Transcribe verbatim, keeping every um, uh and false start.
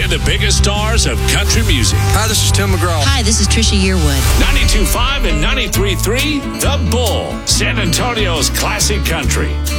and the biggest stars of country music. Hi, this is Tim McGraw. Hi, this is Trisha Yearwood. ninety-two point five and ninety-three point three The Bull, San Antonio's classic country.